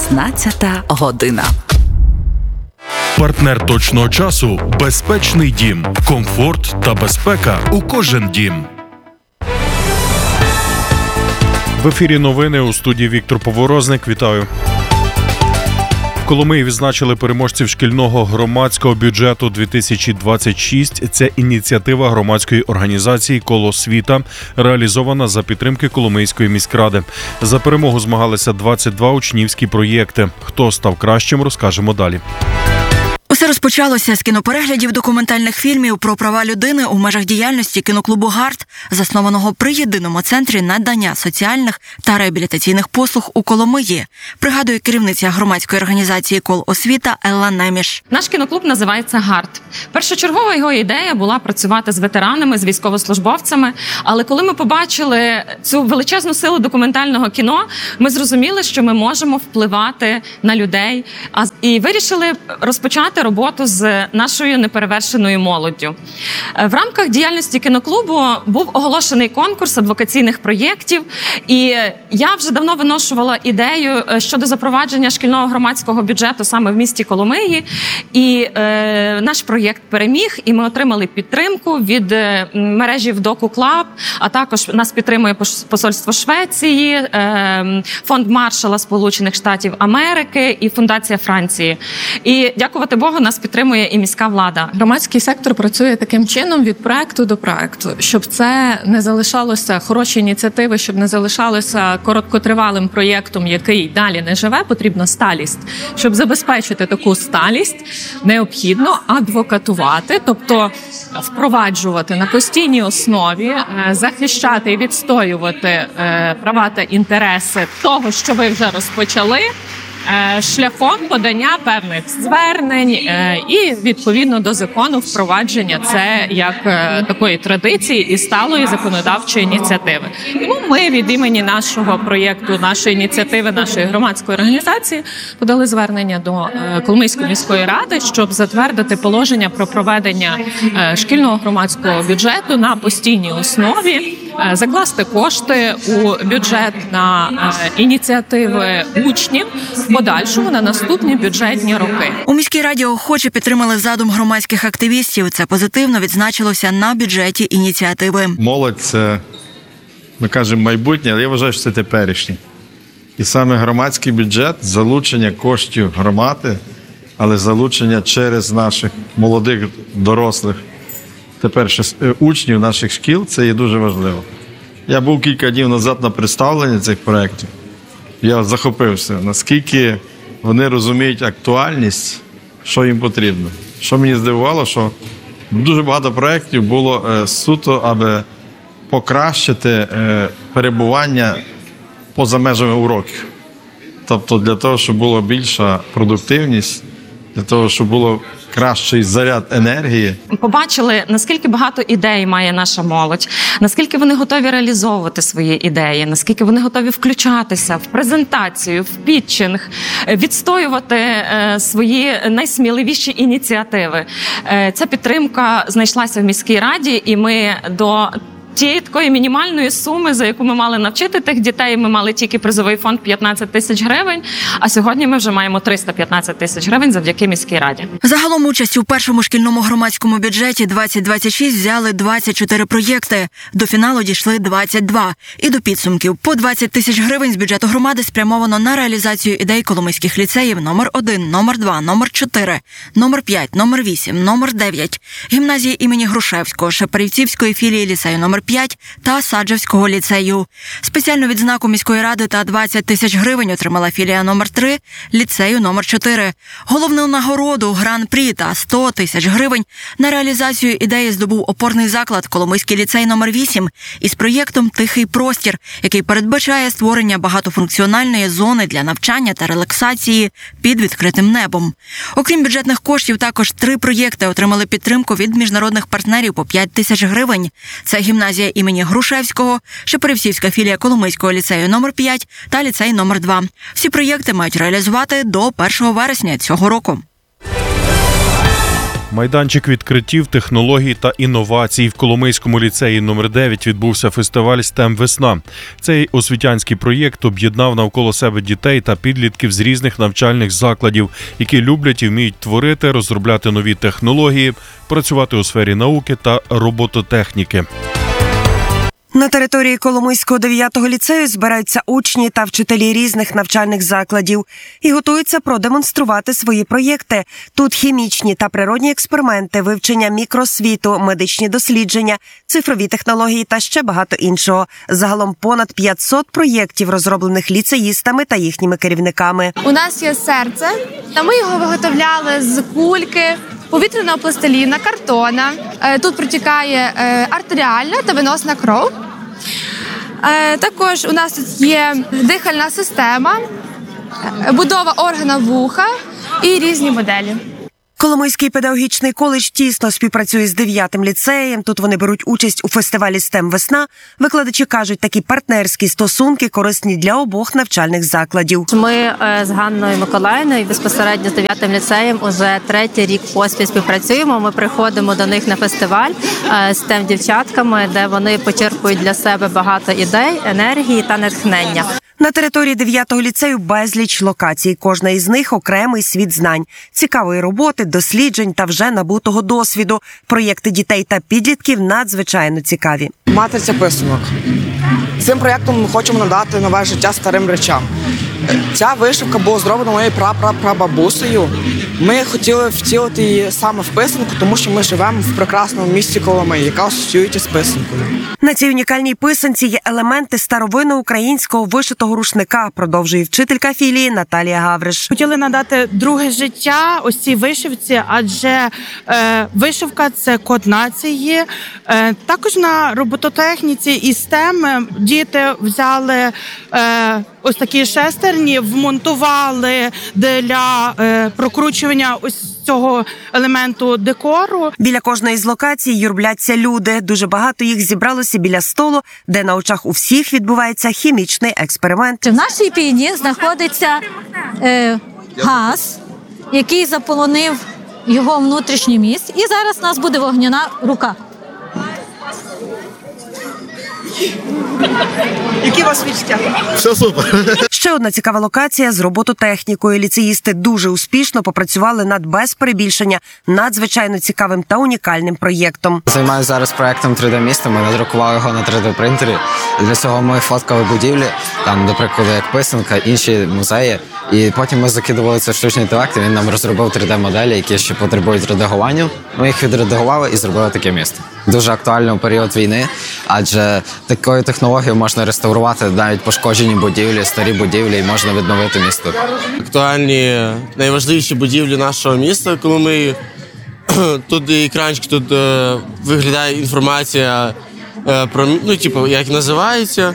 16 година. Партнер точного часу – безпечний дім. Комфорт та безпека у кожен дім. В ефірі новини, у студії Віктор Поворозник. Вітаю. В Коломиї відзначили переможців шкільного громадського бюджету 2026. Це ініціатива громадської організації «Колосвіта», реалізована за підтримки Коломийської міськради. За перемогу змагалися 22 учнівські проєкти. Хто став кращим, розкажемо далі. Усе розпочалося з кінопереглядів документальних фільмів про права людини у межах діяльності кіноклубу «Гарт», заснованого при єдиному центрі надання соціальних та реабілітаційних послуг у Коломиї, пригадує керівниця громадської організації «Колосвіта» Елла Неміш. Наш кіноклуб називається «Гарт». Першочергова його ідея була працювати з ветеранами, з військовослужбовцями, але коли ми побачили цю величезну силу документального кіно, ми зрозуміли, що ми можемо впливати на людей, і вирішили розпочати роботу з нашою неперевершеною молоддю. В рамках діяльності кіноклубу був оголошений конкурс адвокаційних проєктів, і я вже давно виношувала ідею щодо запровадження шкільного громадського бюджету саме в місті Коломиї, і наш проєкт переміг, і ми отримали підтримку від мережі «Вдоку Клаб», а також нас підтримує посольство Швеції, фонд Маршала Сполучених Штатів Америки і Фундація Франції. І дякувати Богу, нас підтримує і міська влада. Громадський сектор працює таким чином від проекту до проекту, щоб це не залишалося хороші ініціативи, щоб не залишалося короткотривалим проєктом, який далі не живе, потрібна сталість. Щоб забезпечити таку сталість, необхідно адвокатувати, тобто впроваджувати на постійній основі, захищати і відстоювати права та інтереси того, що ви вже розпочали, шляхом подання певних звернень і, відповідно до закону, впровадження це як такої традиції і сталої законодавчої ініціативи. Тому ми від імені нашого проєкту, нашої ініціативи, нашої громадської організації подали звернення до Коломийської міської ради, щоб затвердити положення про проведення шкільного громадського бюджету на постійній основі, закласти кошти у бюджет на ініціативи учнів в подальшому на наступні бюджетні роки. У міській раді охоче підтримали задум громадських активістів. Це позитивно відзначилося на бюджеті ініціативи. Молодь – це, ми кажемо, майбутнє, але я вважаю, що це теперішнє. І саме громадський бюджет, залучення коштів громади, але залучення через наших молодих, дорослих, тепер ще учнів наших шкіл, це є дуже важливо. Я був кілька днів назад на представленні цих проєктів. Я захопився, наскільки вони розуміють актуальність, що їм потрібно. Що мені здивувало, що дуже багато проєктів було суто, аби покращити перебування поза межами уроків. Тобто для того, щоб була більша продуктивність, для того, щоб було кращий заряд енергії. Побачили, наскільки багато ідей має наша молодь, наскільки вони готові реалізовувати свої ідеї, наскільки вони готові включатися в презентацію, в пітчинг, відстоювати свої найсміливіші ініціативи. Ця підтримка знайшлася в міській раді, і ми до тієї такої мінімальної суми, за яку ми мали навчити тих дітей, ми мали тільки призовий фонд 15 тисяч гривень, а сьогодні ми вже маємо 315 тисяч гривень завдяки міській раді. Загалом участь у першому шкільному громадському бюджеті 2026 взяли 24 проєкти. До фіналу дійшли 22. І до підсумків по 20 тисяч гривень з бюджету громади спрямовано на реалізацію ідей коломийських ліцеїв номер 1, номер 2, номер 4, номер 5, номер 8, номер 9, гімназії імені Грушевського, Шепарівцівської філії ліцею номер 5 та Саджавського ліцею. Спеціальну відзнаку міської ради та 20 тисяч гривень отримала філія номер 3 ліцею номер 4. Головну нагороду Гран-прі та 100 тисяч гривень на реалізацію ідеї здобув опорний заклад Коломийський ліцей номер 8 із проєктом «Тихий простір», який передбачає створення багатофункціональної зони для навчання та релаксації під відкритим небом. Окрім бюджетних коштів, також 3 проєкти отримали підтримку від міжнародних партнерів по 5 тисяч гривень. Це гімназія імені Грушевського, Шепарівцівська філія Коломийського ліцею номер 5 та ліцей номер 2. Всі проєкти мають реалізувати до 1 вересня цього року. Майданчик відкриттів, технологій та інновацій. В Коломийському ліцеї номер 9 відбувся фестиваль STEM «Весна». Цей освітянський проєкт об'єднав навколо себе дітей та підлітків з різних навчальних закладів, які люблять і вміють творити, розробляти нові технології, працювати у сфері науки та робототехніки. На території Коломийського 9-го ліцею збираються учні та вчителі різних навчальних закладів і готуються продемонструвати свої проєкти. Тут хімічні та природні експерименти, вивчення мікросвіту, медичні дослідження, цифрові технології та ще багато іншого. Загалом понад 500 проєктів, розроблених ліцеїстами та їхніми керівниками. У нас є серце, та ми його виготовляли з кульки, повітряного пластиліна, картона. Тут протікає артеріальна та веносна кров. Також у нас тут є дихальна система, будова органа вуха і різні моделі. Коломийський педагогічний коледж тісно співпрацює з 9-м ліцеєм. Тут вони беруть участь у фестивалі STEM «Весна». Викладачі кажуть, такі партнерські стосунки корисні для обох навчальних закладів. Ми з Ганною Миколаївною безпосередньо з 9-м ліцеєм уже 3-й рік поспіль співпрацюємо. Ми приходимо до них на фестиваль з STEM-дівчатками, де вони почерпують для себе багато ідей, енергії та натхнення. На території 9-го ліцею безліч локацій. Кожна із них – окремий світ знань, цікавої роботи, досліджень та вже набутого досвіду. Проєкти дітей та підлітків надзвичайно цікаві. Матриця писанок. Цим проєктом ми хочемо надати нове життя старим речам. Ця вишивка була зроблена моєю прабабусею. Ми хотіли втілити її саме в писанку, тому що ми живемо в прекрасному місті Коломиї, яка асоціюється з писанкою. На цій унікальній писанці є елементи старовинного українського вишитого рушника, продовжує вчителька філії Наталія Гавриш. Хотіли надати друге життя ось цій вишивці, адже вишивка – це код нації. Також на робототехніці і STEM діти взяли ось такі шестерні, вмонтували для прокручування ось цього елементу декору. Біля кожної з локацій юрбляться люди. Дуже багато їх зібралося біля столу, де на очах у всіх відбувається хімічний експеримент. В нашій піні знаходиться газ, який заполонив його внутрішній міст. І зараз у нас буде вогняна рука. Які у вас відчуття? Все супер. Ще одна цікава локація з робототехнікою. Ліцеїсти дуже успішно попрацювали над, без перебільшення, надзвичайно цікавим та унікальним проєктом. Займаюся зараз проєктом 3D-міста, ми надрукували його на 3D-принтері. Для цього ми фоткали будівлі, там, до прикладу, як писанка, інші музеї. І потім ми закидували це в штучний інтелект, і він нам розробив 3D-моделі, які ще потребують редагування. Ми їх відредагували і зробили таке місто. Дуже актуально у період війни, адже такою технологією можна реставрувати навіть пошкоджені будівлі, старі будівлі, і можна відновити місто. Актуальні найважливіші будівлі нашого міста Коломиї. Тут екранчик, тут виглядає інформація про, як називається.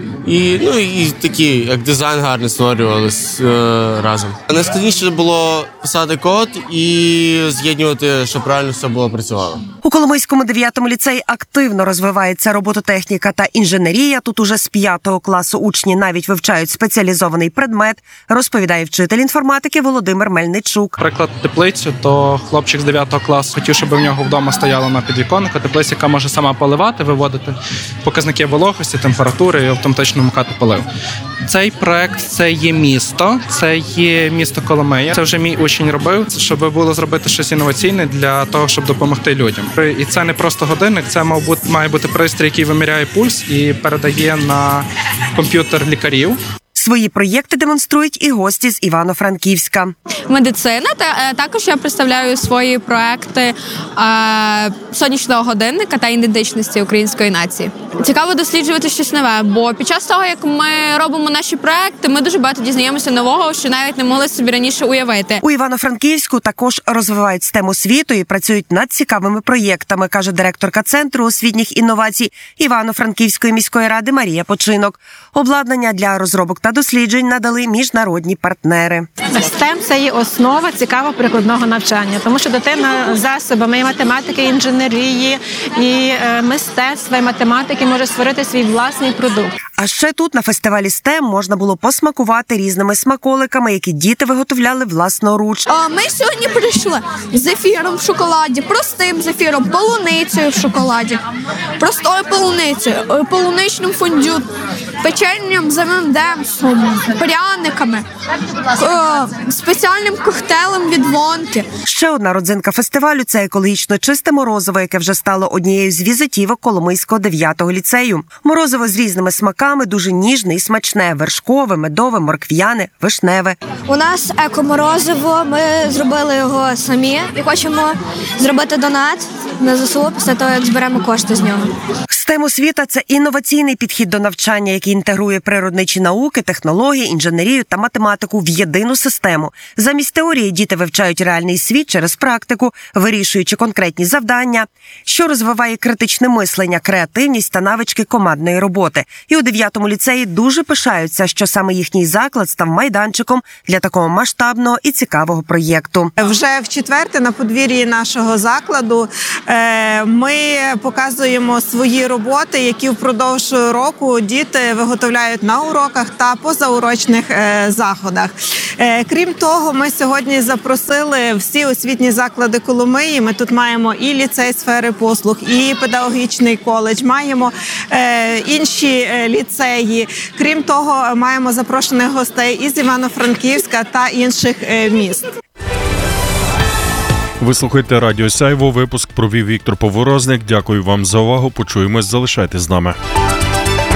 І такі, як дизайн гарний створювалися разом. Найскладніше було писати код і з'єднувати, щоб правильно все було працювало. У Коломийському 9-му ліцеї активно розвивається робототехніка та інженерія. Тут уже з 5-го класу учні навіть вивчають спеціалізований предмет, розповідає вчитель інформатики Володимир Мельничук. Приклад теплицю, то хлопчик з 9-го класу хотів, щоб в нього вдома стояла на підвіконнику теплиця, яка може сама поливати, виводити показники вологості, температури і автоматично вмикати полив. Цей проект – це є місто, це є місто Коломия. Це вже мій учень робив, щоб було зробити щось інноваційне для того, щоб допомогти людям. І це не просто годинник, це має бути пристрій, який виміряє пульс і передає на комп'ютер лікарів. Свої проєкти демонструють і гості з Івано-Франківська. Медицина, та також я представляю свої проекти сонячного годинника та ідентичності української нації. Цікаво досліджувати щось нове, бо під час того, як ми робимо наші проекти, ми дуже багато дізнаємося нового, що навіть не могли собі раніше уявити. У Івано-Франківську також розвивають STEM освіту і працюють над цікавими проєктами, каже директорка Центру освітніх інновацій Івано-Франківської міської ради Марія Починок. Обладнання для розробок та та досліджень надали міжнародні партнери. STEM – це є основа цікаво-прикладного навчання, тому що дитина засобами і математики, і інженерії, і мистецтва, і математики може створити свій власний продукт. А ще тут на фестивалі STEM можна було посмакувати різними смаколиками, які діти виготовляли власноруч. Ми сьогодні прийшли з зефіром в шоколаді, простим зефіром, полуницею в шоколаді, простою полуницею, полуничним фондю, печенням з ММДемсом, пряниками, спеціальним коктейлем від Вонки. Ще одна родзинка фестивалю – це екологічно чисте морозиво, яке вже стало однією з візитівок Коломийського 9-го ліцею. Морозиво з різними смаками, дуже ніжне і смачне – вершкове, медове, моркв'яне, вишневе. У нас еко-морозиво, ми зробили його самі і хочемо зробити донат на ЗСУ після того, як зберемо кошти з нього. STEM освіта – це інноваційний підхід до навчання, який інтегрує природничі науки, технології, інженерію та математику в єдину систему. Замість теорії діти вивчають реальний світ через практику, вирішуючи конкретні завдання, що розвиває критичне мислення, креативність та навички командної роботи. І у 9-му ліцеї дуже пишаються, що саме їхній заклад став майданчиком для такого масштабного і цікавого проєкту. Вже в четверте на подвір'ї нашого закладу ми показуємо свої роботи, які впродовж року діти виготовляють на уроках та позаурочних заходах. Крім того, ми сьогодні запросили всі освітні заклади Коломиї. Ми тут маємо і ліцей сфери послуг, і педагогічний коледж, маємо інші ліцеї. Крім того, маємо запрошених гостей із Івано-Франківська та інших міст. Ви слухаєте Радіо Сяйво. Випуск провів Віктор Поворозник. Дякую вам за увагу. Почуємось. Залишайтесь з нами.